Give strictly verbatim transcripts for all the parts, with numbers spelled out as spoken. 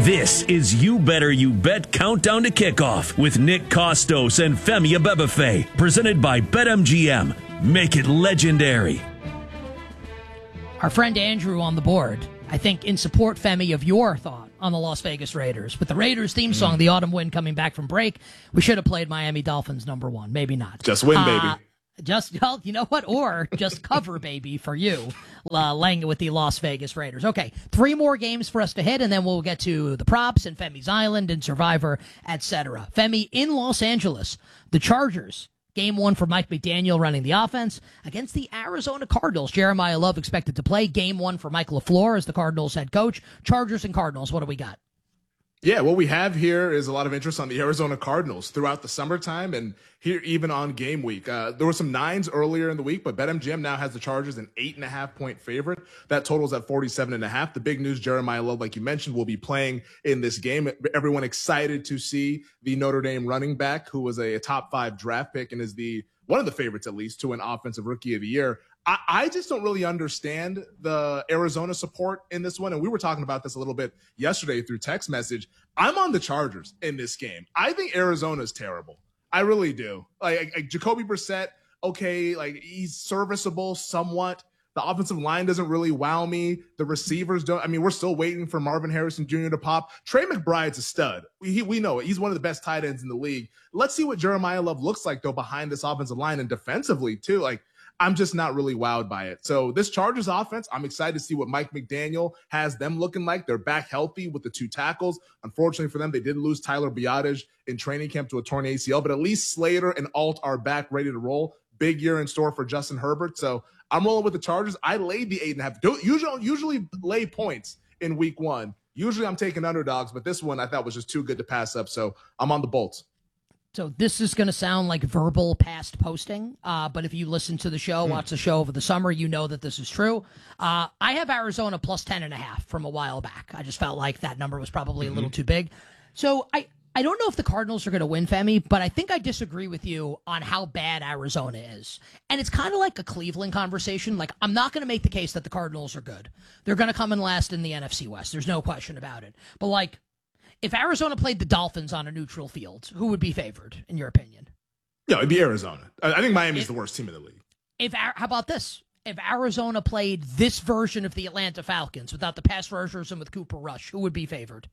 This is You Better You Bet Countdown to Kickoff with Nick Costos and Femi Abebefe, presented by BetMGM. Make it legendary. Our friend Andrew on the board, I think in support, Femi, of your thought on the Las Vegas Raiders. With the Raiders theme song, mm. the autumn wind coming back from break, we should have played Miami Dolphins number one. Maybe not. Just win, uh, baby. Just, well, you know what? Or just cover, baby, for you, uh, laying it with the Las Vegas Raiders. Okay, three more games for us to hit, and then we'll get to the props and Femi's Island and Survivor, et cetera. Femi, in Los Angeles, the Chargers, game one for Mike McDaniel running the offense against the Arizona Cardinals. Jeremiah Love expected to play. Game one for Mike LaFleur as the Cardinals head coach. Chargers and Cardinals, what do we got? Yeah, what we have here is a lot of interest on the Arizona Cardinals throughout the summertime and here even on game week. Uh, there were some nines earlier in the week, but BetMGM now has the Chargers an eight and a half point favorite. That totals at forty-seven and a half. The big news, Jeremiah Love, like you mentioned, will be playing in this game. Everyone excited to see the Notre Dame running back, who was a, a top five draft pick and is the one of the favorites, at least, to an offensive rookie of the year. I, I just don't really understand the Arizona support in this one. And we were talking about this a little bit yesterday through text message. I'm on the Chargers in this game. I think Arizona's terrible. I really do. Like, like Jacoby Brissett, okay, like he's serviceable somewhat. The offensive line doesn't really wow me. The receivers don't. I mean, we're still waiting for Marvin Harrison Junior to pop. Trey McBride's a stud. We, we know it. He's one of the best tight ends in the league. Let's see what Jeremiah Love looks like, though, behind this offensive line and defensively, too. Like, I'm just not really wowed by it. So this Chargers offense, I'm excited to see what Mike McDaniel has them looking like. They're back healthy with the two tackles. Unfortunately for them, they did lose Tyler Biadasz in training camp to a torn A C L, but at least Slater and Alt are back ready to roll. Big year in store for Justin Herbert. So I'm rolling with the Chargers. I laid the eight and a half. Don't usually, usually lay points in week one. Usually I'm taking underdogs, but this one I thought was just too good to pass up. So I'm on the Bolts. So this is going to sound like verbal past posting, uh, but if you listen to the show, mm. watch the show over the summer, you know that this is true. Uh, I have Arizona plus ten and a half from a while back. I just felt like that number was probably mm-hmm. a little too big. So I, I don't know if the Cardinals are going to win, Femi, but I think I disagree with you on how bad Arizona is. And it's kind of like a Cleveland conversation. Like, I'm not going to make the case that the Cardinals are good. They're going to come in last in the N F C West. There's no question about it. But, like, if Arizona played the Dolphins on a neutral field, who would be favored, in your opinion? Yeah, it'd be Arizona. I think Miami's if, the worst team in the league. If How about this? If Arizona played this version of the Atlanta Falcons without the pass rushers and with Cooper Rush, who would be favored?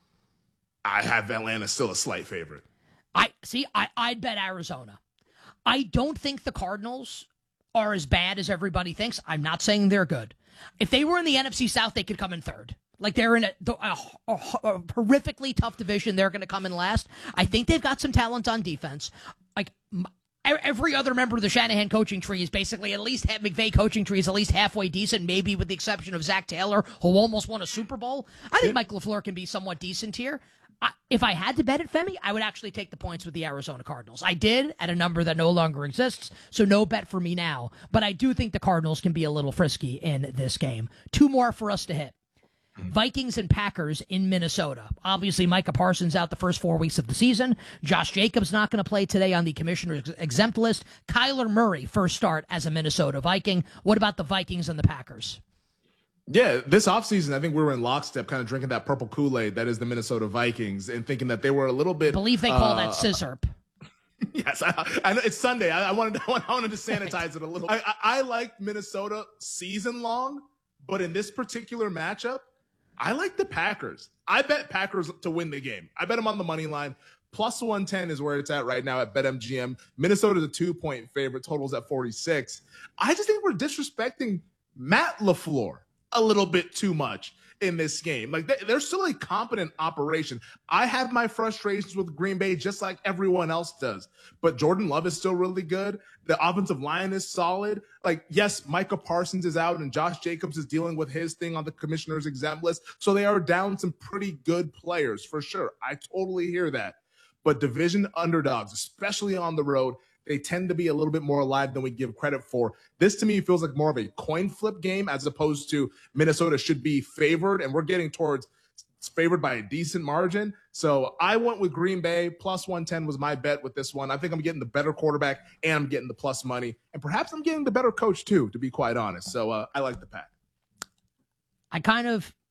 I have Atlanta still a slight favorite. I see, I, I'd bet Arizona. I don't think the Cardinals are as bad as everybody thinks. I'm not saying they're good. If they were in the N F C South, they could come in third. Like, they're in a, a, a, a horrifically tough division. They're going to come in last. I think they've got some talent on defense. Like, every other member of the Shanahan coaching tree is basically at least, McVay coaching tree is at least halfway decent, maybe with the exception of Zach Taylor, who almost won a Super Bowl. I think Mike LaFleur can be somewhat decent here. I, if I had to bet it, Femi, I would actually take the points with the Arizona Cardinals. I did at a number that no longer exists, so no bet for me now. But I do think the Cardinals can be a little frisky in this game. Two more for us to hit. Vikings and Packers in Minnesota. Obviously, Micah Parsons out the first four weeks of the season. Josh Jacobs not going to play today on the commissioner's exempt list. Kyler Murray, first start as a Minnesota Viking. What about the Vikings and the Packers? Yeah, this offseason, I think we were in lockstep kind of drinking that purple Kool-Aid that is the Minnesota Vikings and thinking that they were a little bit... I believe they call uh, that scissorp. Yes, I, I know it's Sunday. I, I, wanted to, I wanted to sanitize it a little. I, I, I like Minnesota season long, but in this particular matchup, I like the Packers. I bet Packers to win the game. I bet them on the money line. Plus one ten is where it's at right now at BetMGM. Minnesota's a two-point favorite. Totals at forty-six. I just think we're disrespecting Matt LaFleur a little bit too much in this game. Like, they're still a competent operation. I have my frustrations with Green Bay just like everyone else does. But Jordan Love is still really good. The offensive line is solid. Like, yes, Micah Parsons is out and Josh Jacobs is dealing with his thing on the commissioner's exempt list. So they are down some pretty good players for sure. I totally hear that. But division underdogs, especially on the road, they tend to be a little bit more alive than we give credit for. This, to me, feels like more of a coin flip game as opposed to Minnesota should be favored, and we're getting towards favored by a decent margin. So I went with Green Bay. Plus one ten was my bet with this one. I think I'm getting the better quarterback, and I'm getting the plus money. And perhaps I'm getting the better coach, too, to be quite honest. So uh, I like the pack. I kind of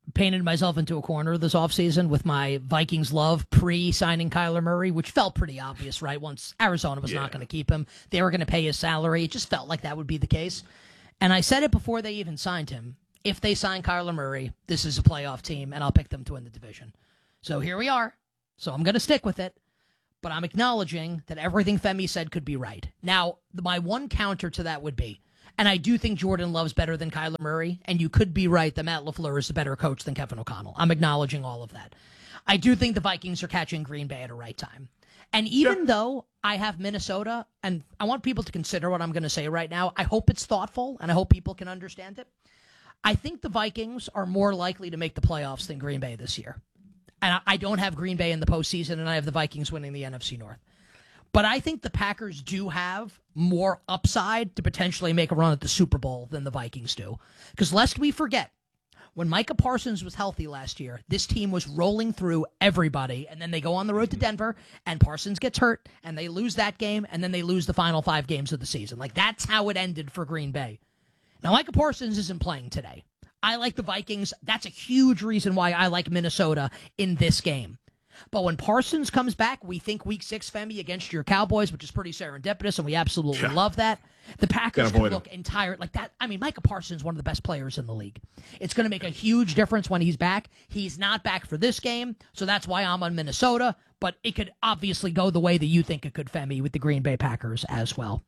painted myself into a corner this offseason with my Vikings love pre-signing Kyler Murray, which felt pretty obvious, right? Once Arizona was yeah. not going to keep him, they were going to pay his salary. It just felt like that would be the case. And I said it before they even signed him. If they sign Kyler Murray, this is a playoff team, and I'll pick them to win the division. So here we are. So I'm going to stick with it. But I'm acknowledging that everything Femi said could be right. Now, my one counter to that would be, and I do think Jordan Love's better than Kyler Murray, and you could be right that Matt LaFleur is a better coach than Kevin O'Connell. I'm acknowledging all of that. I do think the Vikings are catching Green Bay at a right time. And even yeah. though I have Minnesota, and I want people to consider what I'm going to say right now, I hope it's thoughtful, and I hope people can understand it. I think the Vikings are more likely to make the playoffs than Green Bay this year. And I don't have Green Bay in the postseason, and I have the Vikings winning the N F C North. But I think the Packers do have more upside to potentially make a run at the Super Bowl than the Vikings do. Because lest we forget, when Micah Parsons was healthy last year, this team was rolling through everybody, and then they go on the road to Denver, and Parsons gets hurt, and they lose that game, and then they lose the final five games of the season. Like, that's how it ended for Green Bay. Now, Micah Parsons isn't playing today. I like the Vikings. That's a huge reason why I like Minnesota in this game. But when Parsons comes back, we think week six, Femi, against your Cowboys, which is pretty serendipitous, and we absolutely yeah. love that. The Packers can look entire like that. I mean, Micah Parsons is one of the best players in the league. It's going to make a huge difference when he's back. He's not back for this game, so that's why I'm on Minnesota. But it could obviously go the way that you think it could, Femi, with the Green Bay Packers as well.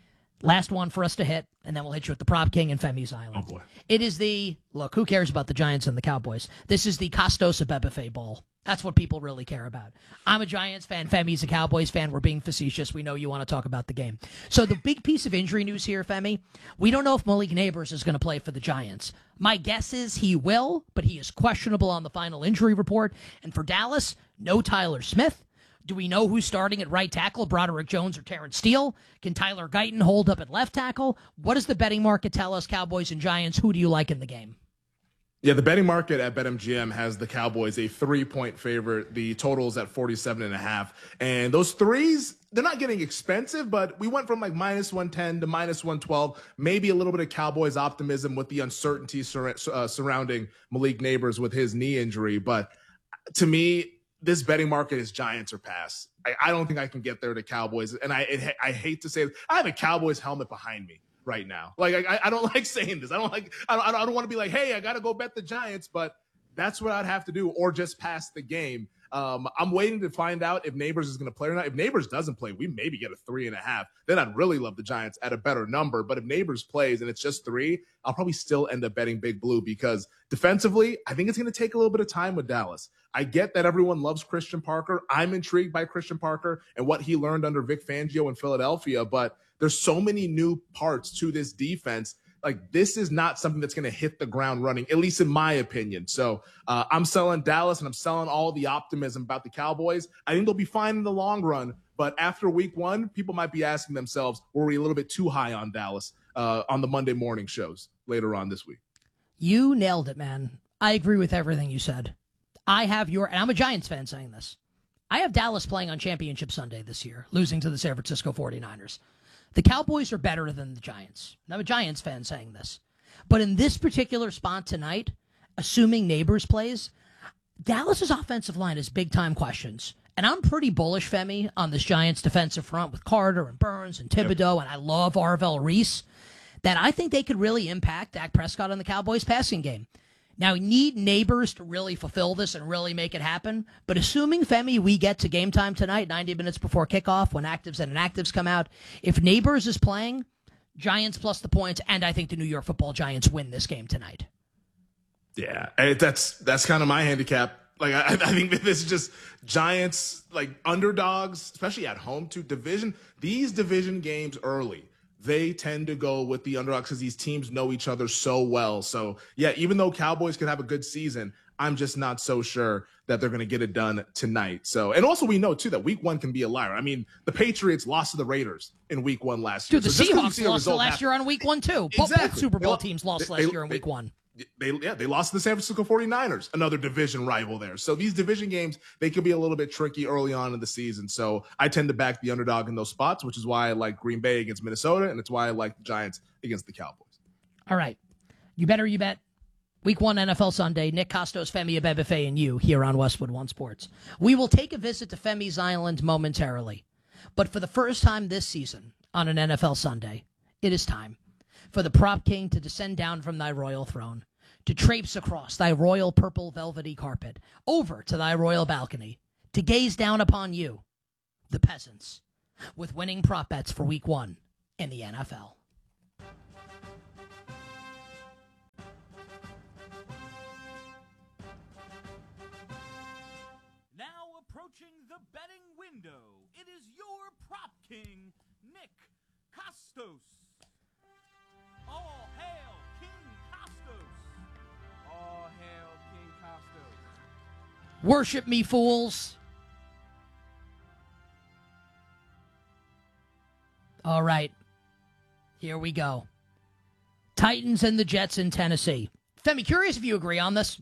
Last one for us to hit, and then we'll hit you with the Prop King and Femi's Island. Oh, boy. It is the, look, who cares about the Giants and the Cowboys? This is the Costos Abebefe Bowl. That's what people really care about. I'm a Giants fan. Femi's a Cowboys fan. We're being facetious. We know you want to talk about the game. So the big piece of injury news here, Femi, we don't know if Malik Neighbors is going to play for the Giants. My guess is he will, but he is questionable on the final injury report. And for Dallas, no Tyler Smith. Do we know who's starting at right tackle, Broderick Jones or Terrence Steele? Can Tyler Guyton hold up at left tackle? What does the betting market tell us, Cowboys and Giants? Who do you like in the game? Yeah, the betting market at BetMGM has the Cowboys a three-point favorite. The total's at forty-seven and a half. And those threes, they're not getting expensive, but we went from like minus one ten to minus one twelve. Maybe a little bit of Cowboys optimism with the uncertainty sur- uh, surrounding Malik Neighbors with his knee injury. But to me, this betting market is Giants or pass. I, I don't think I can get there to Cowboys. And I it, I hate to say it. I have a Cowboys helmet behind me right now. Like, I, I don't like saying this. I don't like, I don't, I don't want to be like, hey, I got to go bet the Giants, but that's what I'd have to do, or just pass the game. Um, I'm waiting to find out if Neighbors is going to play or not. If Neighbors doesn't play, we maybe get a three and a half. Then I'd really love the Giants at a better number. But if Neighbors plays and it's just three, I'll probably still end up betting Big Blue because defensively, I think it's going to take a little bit of time with Dallas. I get that everyone loves Christian Parker. I'm intrigued by Christian Parker and what he learned under Vic Fangio in Philadelphia, but there's so many new parts to this defense. Like, this is not something that's going to hit the ground running, at least in my opinion. So uh, I'm selling Dallas and I'm selling all the optimism about the Cowboys. I think they'll be fine in the long run. But after week one, people might be asking themselves, were we a little bit too high on Dallas uh, on the Monday morning shows later on this week? You nailed it, man. I agree with everything you said. I have your, and I'm a Giants fan saying this, I have Dallas playing on Championship Sunday this year, losing to the San Francisco forty-niners. The Cowboys are better than the Giants. And I'm a Giants fan saying this. But in this particular spot tonight, assuming Neighbors plays, Dallas's offensive line has big-time questions. And I'm pretty bullish, Femi, on this Giants defensive front with Carter and Burns and Thibodeau, yep. and I love Arvell Reese, that I think they could really impact Dak Prescott on the Cowboys passing game. Now, we need Neighbors to really fulfill this and really make it happen. But assuming, Femi, we get to game time tonight, ninety minutes before kickoff, when actives and inactives come out, if Neighbors is playing, Giants plus the points, and I think the New York Football Giants win this game tonight. Yeah, that's that's kind of my handicap. Like, I, I think that this is just Giants, like, underdogs, especially at home to division. These division games early, they tend to go with the underdogs because these teams know each other so well. So, yeah, even though Cowboys could have a good season, I'm just not so sure that they're going to get it done tonight. So, and also we know, too, that week one can be a liar. I mean, the Patriots lost to the Raiders in week one last year. Dude, the so Seahawks lost last happen, year on week one, too. Exactly. Both Super Bowl they, teams lost they, last they, year on week they, one. They, yeah, they lost to the San Francisco forty-niners, another division rival there. So these division games, they can be a little bit tricky early on in the season. So I tend to back the underdog in those spots, which is why I like Green Bay against Minnesota, and it's why I like the Giants against the Cowboys. All right. You bet or you bet? Week one N F L Sunday, Nick Costos, Femi Abebefe, and you here on Westwood One Sports. We will take a visit to Femi's Island momentarily. But for the first time this season on an N F L Sunday, it is time for the prop king to descend down from thy royal throne, to traipse across thy royal purple velvety carpet, over to thy royal balcony, to gaze down upon you, the peasants, with winning prop bets for week one in the N F L. Approaching the betting window, it is your prop king, Nick Costos. All hail King Costos. All hail King Costos. Worship me, fools. All right, here we go. Titans and the Jets in Tennessee. Femi, curious if you agree on this.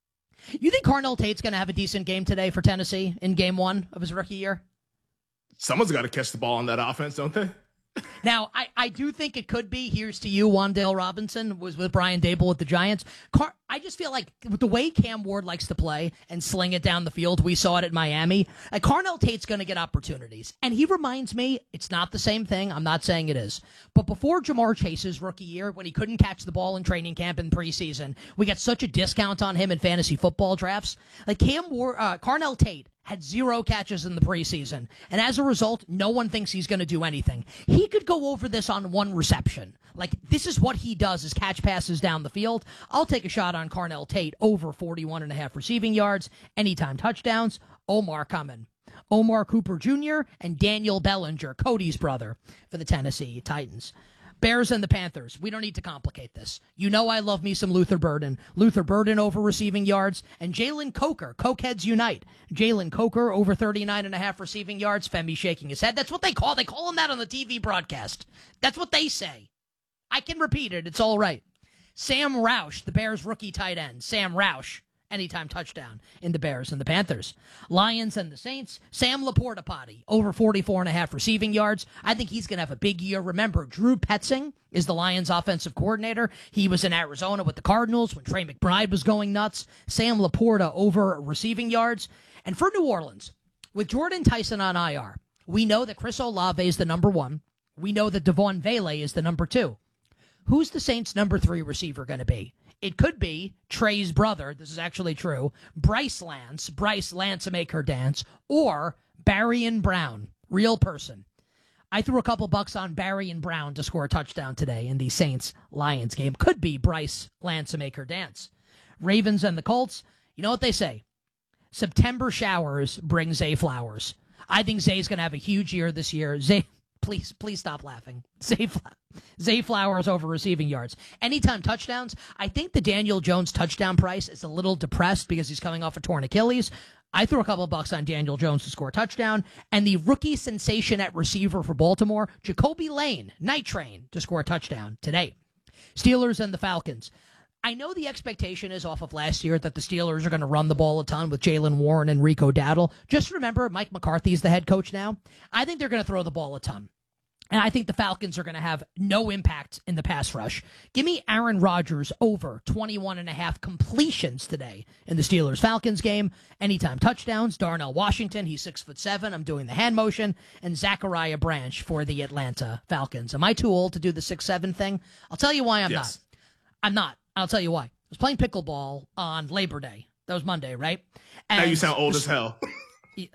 You think Carnell Tate's going to have a decent game today for Tennessee in game one of his rookie year? Someone's got to catch the ball on that offense, don't they? Now, I, I do think it could be. Here's to you, Wandale Robinson was with Brian Dable with the Giants. Car- I just feel like with the way Cam Ward likes to play and sling it down the field, we saw it at Miami, like Carnell Tate's going to get opportunities. And he reminds me, it's not the same thing. I'm not saying it is. But before Jamar Chase's rookie year, when he couldn't catch the ball in training camp in preseason, we got such a discount on him in fantasy football drafts. Like Cam Ward, uh, Carnell Tate had zero catches in the preseason. And as a result, no one thinks he's going to do anything. He could go over this on one reception. Like, this is what he does, is catch passes down the field. I'll take a shot on Carnell Tate over forty-one and a half receiving yards, anytime touchdowns. Omar coming. Omar Cooper Junior and Daniel Bellinger, Cody's brother, for the Tennessee Titans. Bears and the Panthers. We don't need to complicate this. You know I love me some Luther Burden. Luther Burden over receiving yards. And Jalen Coker. Cokeheads unite. Jalen Coker over thirty-nine and a half receiving yards. Femi shaking his head. That's what they call. They call him that on the T V broadcast. That's what they say. I can repeat it. It's all right. Sam Roush, the Bears rookie tight end. Sam Roush. Anytime touchdown in the Bears and the Panthers. Lions and the Saints. Sam Laporta Potty, over forty-four and a half receiving yards. I think he's going to have a big year. Remember, Drew Petzing is the Lions offensive coordinator. He was in Arizona with the Cardinals when Trey McBride was going nuts. Sam Laporta over receiving yards. And for New Orleans, with Jordan Tyson on I R, we know that Chris Olave is the number one. We know that Devon Vele is the number two. Who's the Saints' number three receiver going to be? It could be Trey's brother, this is actually true, Bryce Lance, Bryce Lance make her dance, or Barrion Brown, real person. I threw a couple bucks on Barrion Brown to score a touchdown today in the Saints-Lions game. Could be Bryce Lance make her dance. Ravens and the Colts, you know what they say? September showers bring Zay flowers. I think Zay's going to have a huge year this year. Zay... Please, please stop laughing. Zay, Zay Flowers over receiving yards. Anytime touchdowns, I think the Daniel Jones touchdown price is a little depressed because he's coming off a torn Achilles. I threw a couple of bucks on Daniel Jones to score a touchdown. And the rookie sensation at receiver for Baltimore, Jacoby Lane, Night Train, to score a touchdown today. Steelers and the Falcons. I know the expectation is off of last year that the Steelers are going to run the ball a ton with Jaylen Warren and Rico Dowdle. Just remember, Mike McCarthy is the head coach now. I think they're going to throw the ball a ton. And I think the Falcons are going to have no impact in the pass rush. Give me Aaron Rodgers over twenty-one and a half completions today in the Steelers-Falcons game. Anytime touchdowns. Darnell Washington, he's six foot seven. I'm doing the hand motion. And Zachariah Branch for the Atlanta Falcons. Am I too old to do the six seven thing? I'll tell you why I'm Yes. not. I'm not. I'll tell you why. I was playing pickleball on Labor Day. That was Monday, right? And Now you sound old as hell. Yeah,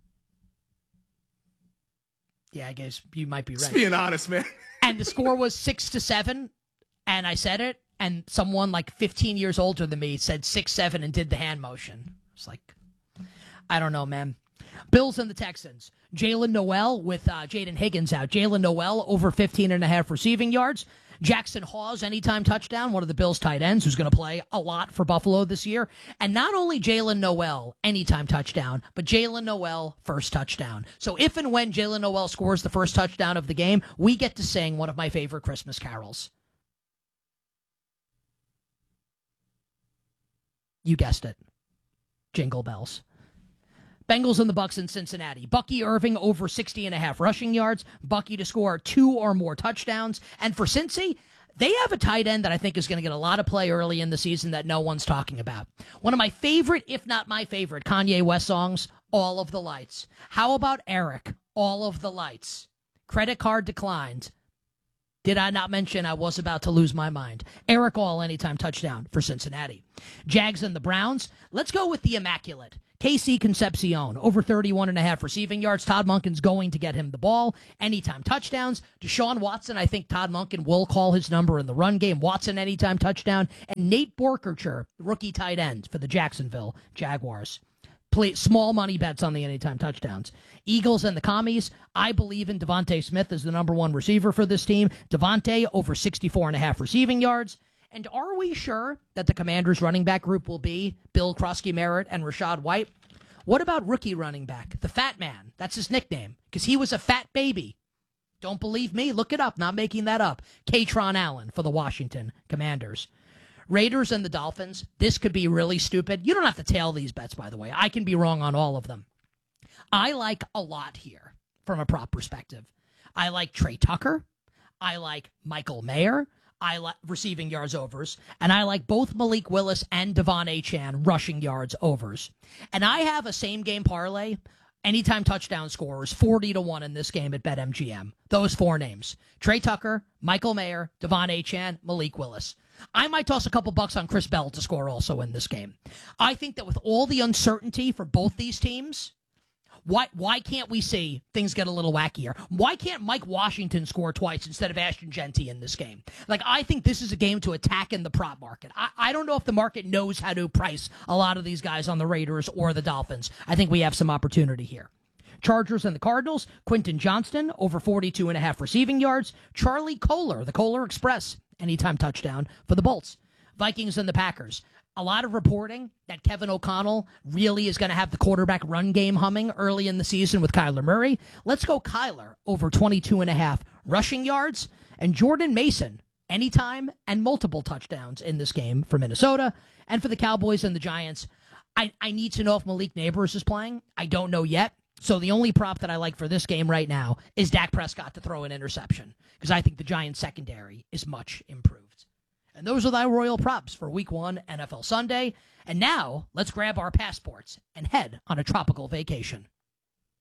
yeah, I guess you might be right. Just being honest, man. And the score was six to seven, and I said it, and someone like fifteen years older than me said six seven and did the hand motion. It's like, I don't know, man. Bills and the Texans. Jalen Noel with uh, Jaden Higgins out. Jalen Noel over fifteen and a half receiving yards. Jackson Hawes, anytime touchdown, one of the Bills' tight ends who's going to play a lot for Buffalo this year. And not only Jalen Noel, anytime touchdown, but Jalen Noel, first touchdown. So if and when Jalen Noel scores the first touchdown of the game, we get to sing one of my favorite Christmas carols. You guessed it. Jingle bells. Bengals and the Bucks in Cincinnati. Bucky Irving over sixty and a half rushing yards. Bucky to score two or more touchdowns. And for Cincy, They have a tight end that I think is going to get a lot of play early in the season that no one's talking about. One of my favorite, if not my favorite, Kanye West songs, All of the Lights. How about Eric, All of the Lights? Credit card declined. Did I not mention I was about to lose my mind? Eric All, anytime touchdown for Cincinnati. Jags and the Browns. Let's go with the immaculate. K C Concepcion, over thirty-one and a half receiving yards. Todd Monken's going to get him the ball. Anytime touchdowns. Deshaun Watson, I think Todd Monken will call his number in the run game. Watson, anytime touchdown. And Nate Borkercher, rookie tight end for the Jacksonville Jaguars. Play, small money bets on the anytime touchdowns. Eagles and the Commies. I believe in Devontae Smith as the number one receiver for this team. Devontae, over sixty-four and a half receiving yards. And are we sure that the Commanders running back group will be Bill Krusky-Merritt and Rashad White? What about rookie running back, the Fat Man? That's his nickname, because he was a fat baby. Don't believe me? Look it up. Not making that up. Katron Allen for the Washington Commanders. Raiders and the Dolphins. This could be really stupid. You don't have to tail these bets, by the way. I can be wrong on all of them. I like a lot here from a prop perspective. I like Trey Tucker. I like Michael Mayer. I like receiving yards overs, and I like both Malik Willis and Devon Achane rushing yards overs. And I have a same game parlay, anytime touchdown scorers, forty to one in this game at BetMGM. Those four names: Trey Tucker, Michael Mayer, Devon Achane, Malik Willis. I might toss a couple bucks on Chris Bell to score also in this game. I think that with all the uncertainty for both these teams, Why why can't we see things get a little wackier? Why can't Mike Washington score twice instead of Ashton Genty in this game? Like, I think this is a game to attack in the prop market. I, I don't know if the market knows how to price a lot of these guys on the Raiders or the Dolphins. I think we have some opportunity here. Chargers and the Cardinals. Quentin Johnston, over forty-two and a half receiving yards. Charlie Kohler, the Kohler Express, anytime touchdown for the Bolts. Vikings and the Packers. A lot of reporting that Kevin O'Connell really is going to have the quarterback run game humming early in the season with Kyler Murray. Let's go Kyler, over twenty-two and a half rushing yards. And Jordan Mason, anytime and multiple touchdowns in this game for Minnesota. And for the Cowboys and the Giants, I, I need to know if Malik Nabers is playing. I don't know yet. So the only prop that I like for this game right now is Dak Prescott to throw an interception, because I think the Giants secondary is much improved. And those are thy royal props for Week one N F L Sunday. And now, let's grab our passports and head on a tropical vacation.